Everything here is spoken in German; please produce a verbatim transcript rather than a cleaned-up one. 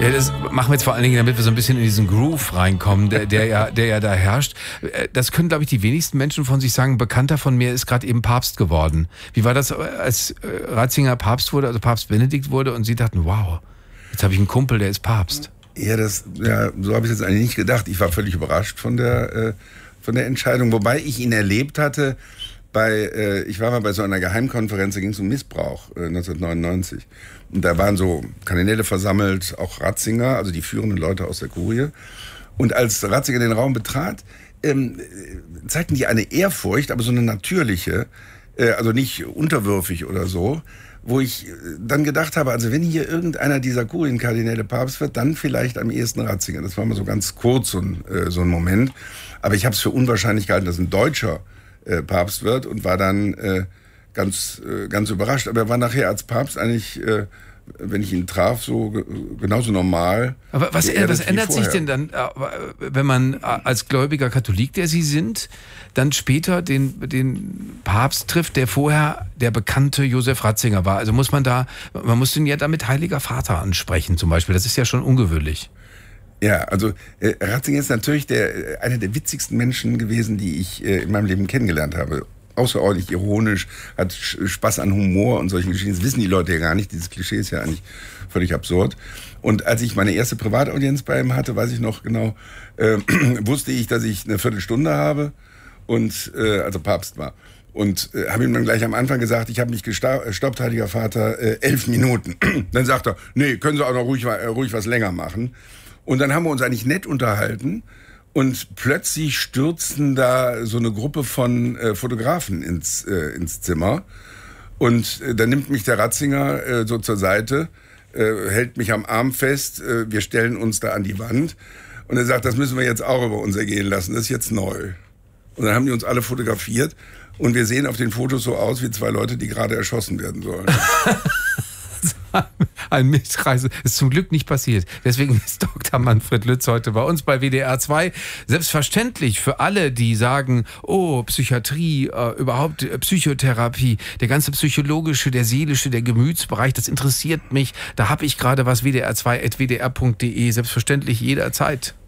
Ja, das machen wir jetzt vor allen Dingen, damit wir so ein bisschen in diesen Groove reinkommen, der, der, ja, der ja da herrscht. Das können, glaube ich, die wenigsten Menschen von sich sagen. Ein Bekannter von mir ist gerade eben Papst geworden. Wie war das, als Ratzinger Papst wurde, also Papst Benedikt wurde und Sie dachten, wow, jetzt habe ich einen Kumpel, der ist Papst? Ja, das, ja, so habe ich jetzt eigentlich nicht gedacht. Ich war völlig überrascht von der, äh, von der Entscheidung, wobei ich ihn erlebt hatte bei, äh, ich war mal bei so einer Geheimkonferenz, da ging es um Missbrauch, äh, neunzehnhundertneunundneunzig. Und da waren so Kardinäle versammelt, auch Ratzinger, also die führenden Leute aus der Kurie. Und als Ratzinger den Raum betrat, ähm, zeigten die eine Ehrfurcht, aber so eine natürliche, äh, also nicht unterwürfig oder so, wo ich dann gedacht habe, also wenn hier irgendeiner dieser Kurienkardinäle Papst wird, dann vielleicht am ehesten Ratzinger. Das war mal so ganz kurz so ein, äh, so ein Moment. Aber ich habe es für unwahrscheinlich gehalten, dass ein Deutscher äh, Papst wird und war dann äh, ganz, äh, ganz überrascht. Aber er war nachher als Papst eigentlich, äh, wenn ich ihn traf, so ge- genauso normal. Aber was, geerdet was wie ändert sich vorher. denn dann, äh, wenn man äh, als gläubiger Katholik, der Sie sind, dann später den, den Papst trifft, der vorher der bekannte Josef Ratzinger war? Also muss man da, man muss den ja damit Heiliger Vater ansprechen zum Beispiel. Das ist ja schon ungewöhnlich. Ja, also äh, Ratzinger ist natürlich der, äh, einer der witzigsten Menschen gewesen, die ich äh, in meinem Leben kennengelernt habe. Außerordentlich ironisch, hat Sch- Spaß an Humor und solchen Geschichten. Das wissen die Leute ja gar nicht. Dieses Klischee ist ja eigentlich völlig absurd. Und als ich meine erste Privataudienz bei ihm hatte, weiß ich noch genau, äh, wusste ich, dass ich eine Viertelstunde habe und äh, also Papst war. Und äh, habe ihm dann gleich am Anfang gesagt, ich habe mich gestoppt, Heiliger Vater, äh, elf Minuten. Dann sagt er, nee, können Sie auch noch ruhig, äh, ruhig was länger machen. Und dann haben wir uns eigentlich nett unterhalten und plötzlich stürzten da so eine Gruppe von äh, Fotografen ins, äh, ins Zimmer. Und äh, dann nimmt mich der Ratzinger äh, so zur Seite, äh, hält mich am Arm fest, äh, wir stellen uns da an die Wand. Und er sagt, das müssen wir jetzt auch über uns ergehen lassen, das ist jetzt neu. Und dann haben die uns alle fotografiert und wir sehen auf den Fotos so aus wie zwei Leute, die gerade erschossen werden sollen. Ein Mitreise ist zum Glück nicht passiert. Deswegen ist Doktor Manfred Lütz heute bei uns bei W D R zwei. Selbstverständlich für alle, die sagen, oh, Psychiatrie, äh, überhaupt äh, Psychotherapie, der ganze psychologische, der seelische, der Gemütsbereich, das interessiert mich. Da habe ich gerade was, W D R zwei at w d r punkt d e, selbstverständlich jederzeit.